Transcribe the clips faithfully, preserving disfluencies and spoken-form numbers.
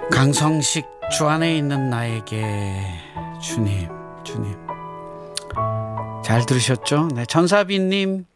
강성식 주 안에 있는 나에게 주님 주님 잘 들으셨죠? 네, 전사빈님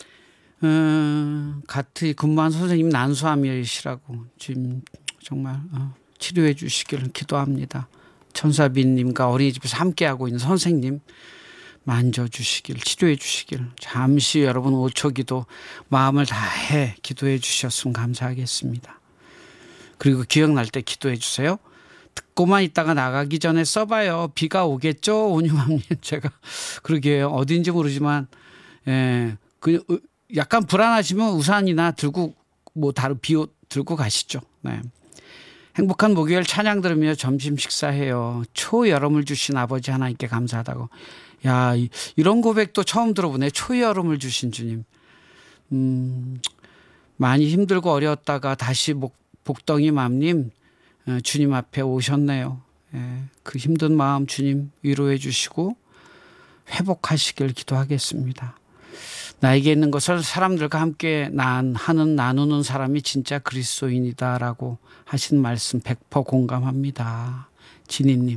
음, 같이 근무한 선생님 난소암이시라고 지금 정말 어, 치료해 주시기를 기도합니다. 전사빈님과 어린이집에서 함께하고 있는 선생님 만져주시길 치료해 주시길 잠시 여러분 오 초 기도 마음을 다해 기도해 주셨으면 감사하겠습니다. 그리고 기억날 때 기도해 주세요. 듣고만 있다가 나가기 전에 써봐요. 비가 오겠죠? 온유맘님 제가 그러게 어딘지 모르지만 예, 그 약간 불안하시면 우산이나 들고 뭐 다른 비옷 들고 가시죠. 네. 행복한 목요일 찬양 들으며 점심 식사해요. 초여름을 주신 아버지 하나님께 감사하다고. 야, 이런 고백도 처음 들어보네. 초여름을 주신 주님. 음, 많이 힘들고 어려웠다가 다시 복, 복덩이 맘님 주님 앞에 오셨네요. 예, 그 힘든 마음 주님 위로해 주시고 회복하시길 기도하겠습니다. 나에게 있는 것을 사람들과 함께 난, 하는 나누는 사람이 진짜 그리스도인이다라고 하신 말씀 백 퍼센트 공감합니다. 진희님.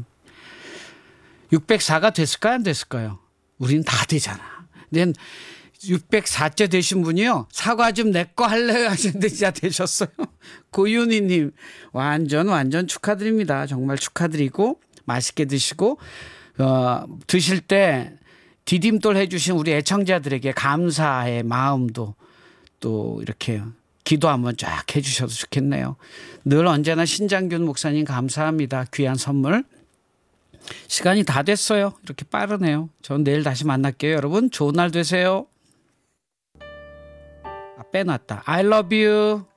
육백사가 됐을까요? 안 됐을까요? 우린 다 되잖아. 근데 육백사째 되신 분이요. 사과 좀 내 거 할래요 하시는데 진짜 되셨어요. 고윤희님 완전 완전 축하드립니다. 정말 축하드리고 맛있게 드시고 어, 드실 때 디딤돌 해주신 우리 애청자들에게 감사의 마음도 또 이렇게 기도 한번 쫙 해주셔도 좋겠네요. 늘 언제나 신장균 목사님 감사합니다. 귀한 선물. 시간이 다 됐어요. 이렇게 빠르네요. 전 내일 다시 만날게요. 여러분 좋은 날 되세요. 아, 빼놨다. I love you.